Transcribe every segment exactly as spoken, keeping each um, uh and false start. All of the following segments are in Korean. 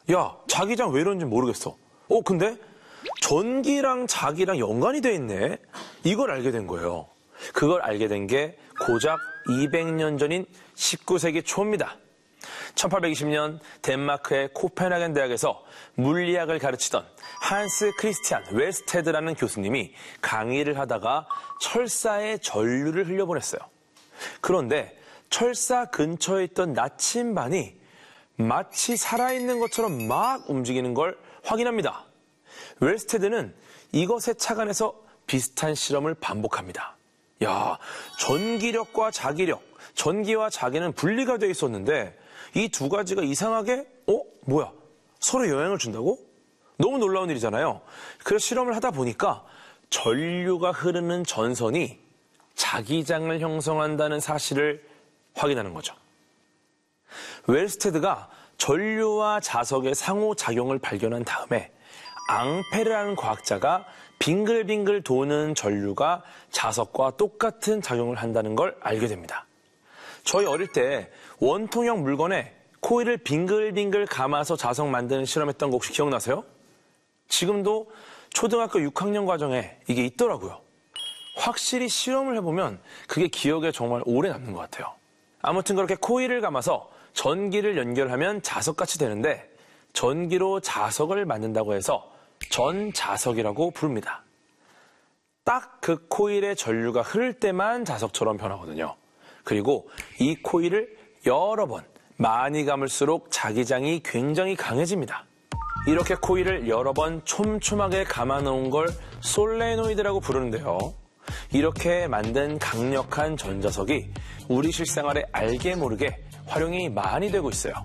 야, 자기장 왜 이런지 모르겠어. 어, 근데 전기랑 자기랑 연관이 돼 있네. 이걸 알게 된 거예요. 그걸 알게 된 게 고작 이백 년 전인 십구 세기 초입니다. 천팔백이십 년 덴마크의 코펜하겐 대학에서 물리학을 가르치던 한스 크리스티안 웨스테드라는 교수님이 강의를 하다가 철사에 전류를 흘려보냈어요. 그런데 철사 근처에 있던 나침반이 마치 살아있는 것처럼 막 움직이는 걸 확인합니다. 웨스테드는 이것에 착안해서 비슷한 실험을 반복합니다. 야, 전기력과 자기력, 전기와 자기는 분리가 돼 있었는데 이 두 가지가 이상하게 어? 뭐야? 서로 영향을 준다고? 너무 놀라운 일이잖아요. 그래서 실험을 하다 보니까 전류가 흐르는 전선이 자기장을 형성한다는 사실을 확인하는 거죠. 웰스테드가 전류와 자석의 상호작용을 발견한 다음에 앙페르라는 과학자가 빙글빙글 도는 전류가 자석과 똑같은 작용을 한다는 걸 알게 됩니다. 저희 어릴 때 원통형 물건에 코일을 빙글빙글 감아서 자석 만드는 실험했던 거 혹시 기억나세요? 지금도 초등학교 육 학년 과정에 이게 있더라고요. 확실히 실험을 해보면 그게 기억에 정말 오래 남는 것 같아요. 아무튼 그렇게 코일을 감아서 전기를 연결하면 자석같이 되는데 전기로 자석을 만든다고 해서 전자석이라고 부릅니다. 딱 그 코일의 전류가 흐를 때만 자석처럼 변하거든요. 그리고 이 코일을 여러 번 많이 감을수록 자기장이 굉장히 강해집니다. 이렇게 코일을 여러 번 촘촘하게 감아놓은 걸 솔레노이드라고 부르는데요. 이렇게 만든 강력한 전자석이 우리 실생활에 알게 모르게 활용이 많이 되고 있어요.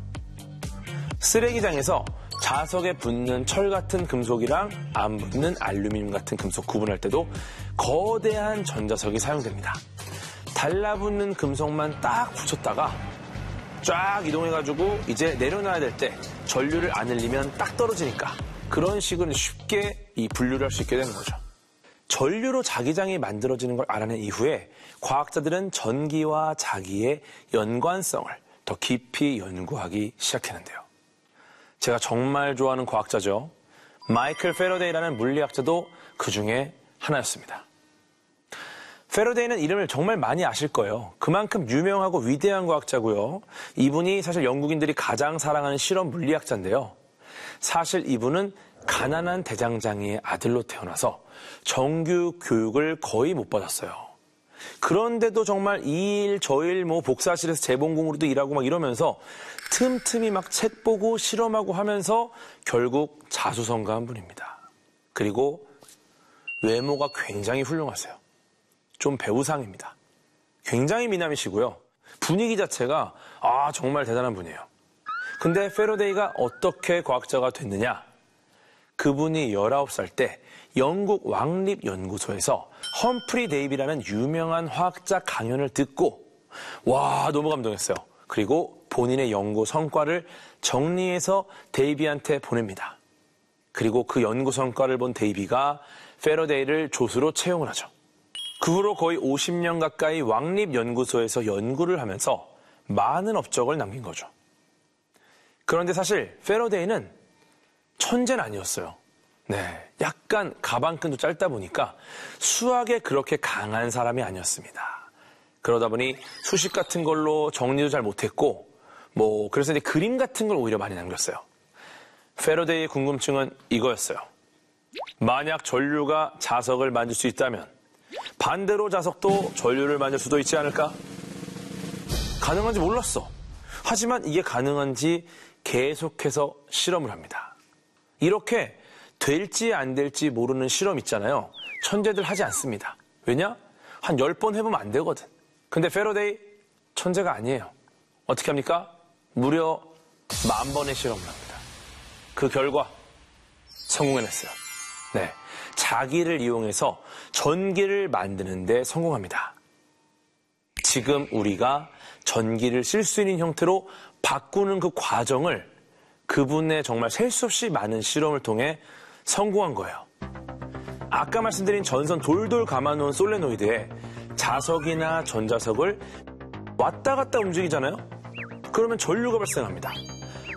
쓰레기장에서 자석에 붙는 철 같은 금속이랑 안 붙는 알루미늄 같은 금속 구분할 때도 거대한 전자석이 사용됩니다. 달라붙는 금속만 딱 붙였다가 쫙 이동해가지고 이제 내려놔야 될 때 전류를 안 흘리면 딱 떨어지니까 그런 식으로 쉽게 이 분류를 할 수 있게 되는 거죠. 전류로 자기장이 만들어지는 걸 알아낸 이후에 과학자들은 전기와 자기의 연관성을 더 깊이 연구하기 시작했는데요. 제가 정말 좋아하는 과학자죠. 마이클 패러데이라는 물리학자도 그 중에 하나였습니다. 패러데이는 이름을 정말 많이 아실 거예요. 그만큼 유명하고 위대한 과학자고요. 이분이 사실 영국인들이 가장 사랑하는 실험 물리학자인데요. 사실 이분은 가난한 대장장이의 아들로 태어나서 정규 교육을 거의 못 받았어요. 그런데도 정말 이 일 저 일 뭐 복사실에서 재봉공으로도 일하고 막 이러면서 틈틈이 막 책 보고 실험하고 하면서 결국 자수성가한 분입니다. 그리고 외모가 굉장히 훌륭하세요. 좀 배우상입니다. 굉장히 미남이시고요. 분위기 자체가 아 정말 대단한 분이에요. 근데 패러데이가 어떻게 과학자가 됐느냐? 그분이 열아홉 살 때 영국 왕립연구소에서 험프리 데이비라는 유명한 화학자 강연을 듣고 와 너무 감동했어요. 그리고 본인의 연구 성과를 정리해서 데이비한테 보냅니다. 그리고 그 연구 성과를 본 데이비가 패러데이를 조수로 채용을 하죠. 그 후로 거의 오십 년 가까이 왕립연구소에서 연구를 하면서 많은 업적을 남긴 거죠. 그런데 사실 패러데이는 천재는 아니었어요. 네, 약간 가방끈도 짧다 보니까 수학에 그렇게 강한 사람이 아니었습니다. 그러다 보니 수식 같은 걸로 정리도 잘 못했고 뭐 그래서 이제 그림 같은 걸 오히려 많이 남겼어요. 패러데이의 궁금증은 이거였어요. 만약 전류가 자석을 만들 수 있다면 반대로 자석도 전류를 만들 수도 있지 않을까? 가능한지 몰랐어. 하지만 이게 가능한지 계속해서 실험을 합니다. 이렇게 될지 안 될지 모르는 실험 있잖아요. 천재들 하지 않습니다. 왜냐? 한 열 번 해보면 안 되거든. 근데 패러데이 천재가 아니에요. 어떻게 합니까? 무려 만 번의 실험을 합니다. 그 결과 성공해냈어요. 네, 자기를 이용해서 전기를 만드는 데 성공합니다. 지금 우리가 전기를 쓸 수 있는 형태로 바꾸는 그 과정을 그분의 정말 셀 수 없이 많은 실험을 통해 성공한 거예요. 아까 말씀드린 전선 돌돌 감아놓은 솔레노이드에 자석이나 전자석을 왔다 갔다 움직이잖아요. 그러면 전류가 발생합니다.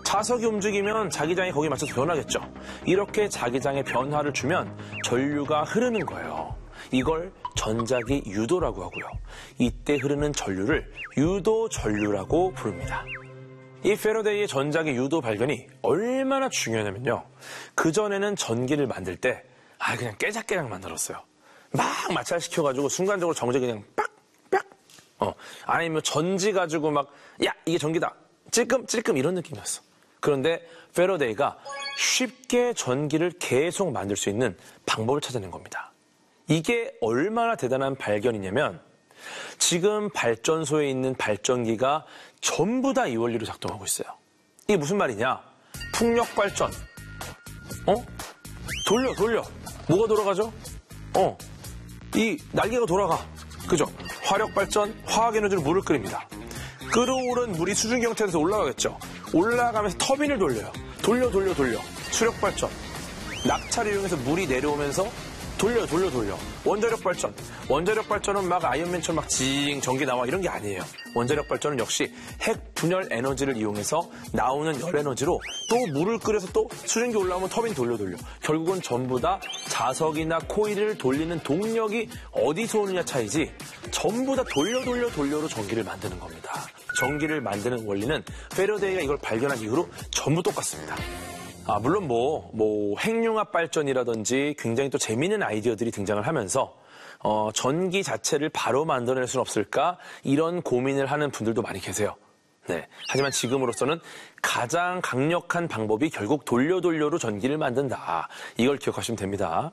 자석이 움직이면 자기장이 거기에 맞춰서 변하겠죠. 이렇게 자기장에 변화를 주면 전류가 흐르는 거예요. 이걸 전자기 유도라고 하고요. 이때 흐르는 전류를 유도 전류라고 부릅니다. 이 패러데이의 전자기 유도 발견이 얼마나 중요하냐면요. 그전에는 전기를 만들 때 아 그냥 깨작깨작 만들었어요. 막 마찰시켜가지고 순간적으로 정적이 그냥 빡! 빡! 어, 아니면 전지 가지고 막 야 이게 전기다. 찔끔 찔끔 이런 느낌이었어. 그런데 패러데이가 쉽게 전기를 계속 만들 수 있는 방법을 찾아낸 겁니다. 이게 얼마나 대단한 발견이냐면 지금 발전소에 있는 발전기가 전부 다 이 원리로 작동하고 있어요. 이게 무슨 말이냐? 풍력 발전. 어? 돌려 돌려. 뭐가 돌아가죠? 어. 이 날개가 돌아가. 그죠? 화력 발전, 화학 에너지로 물을 끓입니다. 끓어오른 물이 수증기 형태에서 올라가겠죠. 올라가면서 터빈을 돌려요. 돌려 돌려 돌려. 수력 발전. 낙차를 이용해서 물이 내려오면서 돌려 돌려 돌려. 원자력 발전. 원자력 발전은 막 아이언맨처럼 막 징 전기 나와 이런 게 아니에요. 원자력 발전은 역시 핵 분열 에너지를 이용해서 나오는 열 에너지로 또 물을 끓여서 또 수증기 올라오면 터빈 돌려 돌려. 결국은 전부 다 자석이나 코일을 돌리는 동력이 어디서 오느냐 차이지 전부 다 돌려 돌려 돌려로 전기를 만드는 겁니다. 전기를 만드는 원리는 패러데이가 이걸 발견한 이후로 전부 똑같습니다. 아, 물론 뭐, 뭐, 핵융합 발전이라든지 굉장히 또 재미있는 아이디어들이 등장을 하면서, 어, 전기 자체를 바로 만들어낼 수는 없을까? 이런 고민을 하는 분들도 많이 계세요. 네. 하지만 지금으로서는 가장 강력한 방법이 결국 돌려 돌려로 전기를 만든다. 이걸 기억하시면 됩니다.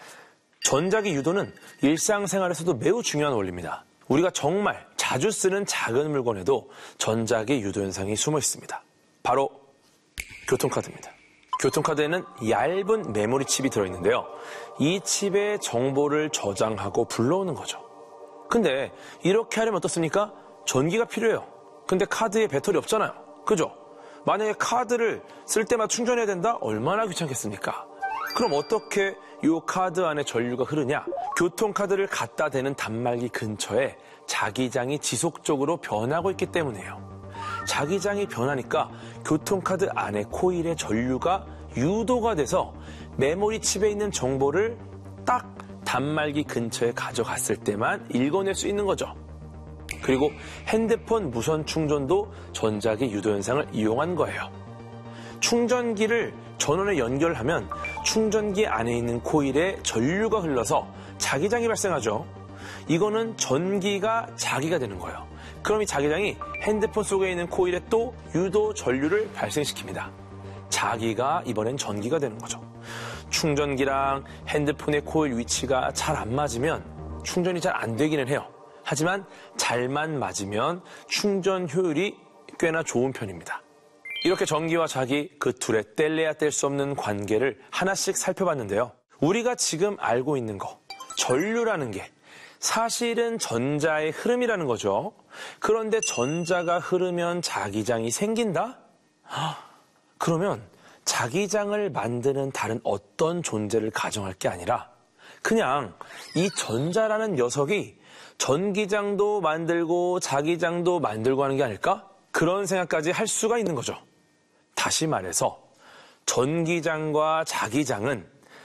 전자기 유도는 일상생활에서도 매우 중요한 원리입니다. 우리가 정말 자주 쓰는 작은 물건에도 전자기 유도 현상이 숨어 있습니다. 바로 교통카드입니다. 교통카드에는 얇은 메모리 칩이 들어있는데요. 이 칩에 정보를 저장하고 불러오는 거죠. 근데 이렇게 하려면 어떻습니까? 전기가 필요해요. 근데 카드에 배터리 없잖아요. 그죠? 만약에 카드를 쓸 때마다 충전해야 된다? 얼마나 귀찮겠습니까? 그럼 어떻게 이 카드 안에 전류가 흐르냐? 교통카드를 갖다 대는 단말기 근처에 자기장이 지속적으로 변하고 있기 때문이에요. 자기장이 변하니까 교통카드 안에 코일의 전류가 유도가 돼서 메모리 칩에 있는 정보를 딱 단말기 근처에 가져갔을 때만 읽어낼 수 있는 거죠. 그리고 핸드폰 무선 충전도 전자기 유도 현상을 이용한 거예요. 충전기를 전원에 연결하면 충전기 안에 있는 코일에 전류가 흘러서 자기장이 발생하죠. 이거는 전기가 자기가 되는 거예요. 그럼 이 자기장이 핸드폰 속에 있는 코일에 또 유도 전류를 발생시킵니다. 자기가 이번엔 전기가 되는 거죠. 충전기랑 핸드폰의 코일 위치가 잘 안 맞으면 충전이 잘 안 되기는 해요. 하지만 잘만 맞으면 충전 효율이 꽤나 좋은 편입니다. 이렇게 전기와 자기 그 둘의 뗄래야 뗄 수 없는 관계를 하나씩 살펴봤는데요. 우리가 지금 알고 있는 거, 전류라는 게 사실은 전자의 흐름이라는 거죠. 그런데 전자가 흐르면 자기장이 생긴다? 그러면 자기장을 만드는 다른 어떤 존재를 가정할 게 아니라 그냥 이 전자라는 녀석이 전기장도 만들고 자기장도 만들고 하는 게 아닐까? 그런 생각까지 할 수가 있는 거죠. 다시 말해서 전기장과 자기장은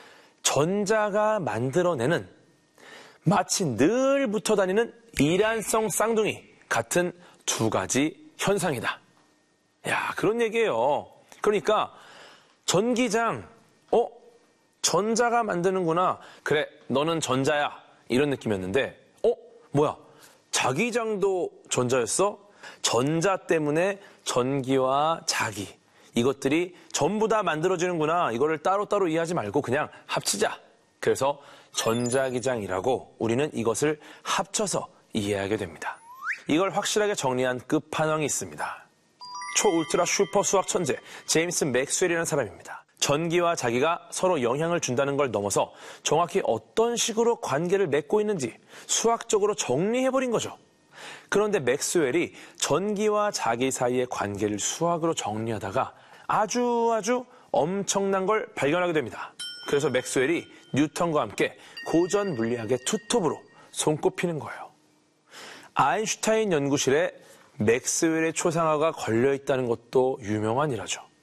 전자가 만들어내는 마치 늘 붙어 다니는 이란성 쌍둥이 같은 두 가지 현상이다. 야, 그런 얘기예요. 그러니까 전기장, 어? 전자가 만드는구나. 그래, 너는 전자야. 이런 느낌이었는데, 어? 뭐야? 자기장도 전자였어? 전자 때문에 전기와 자기, 이것들이 전부 다 만들어지는구나. 이거를 따로따로 이해하지 말고 그냥 합치자. 그래서 전자기장이라고 우리는 이것을 합쳐서 이해하게 됩니다. 이걸 확실하게 정리한 끝판왕이 있습니다. 초울트라 슈퍼 수학 천재 제임스 맥스웰이라는 사람입니다. 전기와 자기가 서로 영향을 준다는 걸 넘어서 정확히 어떤 식으로 관계를 맺고 있는지 수학적으로 정리해버린 거죠. 그런데 맥스웰이 전기와 자기 사이의 관계를 수학으로 정리하다가 아주 아주 엄청난 걸 발견하게 됩니다. 그래서 맥스웰이 뉴턴과 함께 고전 물리학의 투톱으로 손꼽히는 거예요. 아인슈타인 연구실에 맥스웰의 초상화가 걸려있다는 것도 유명한 일화죠.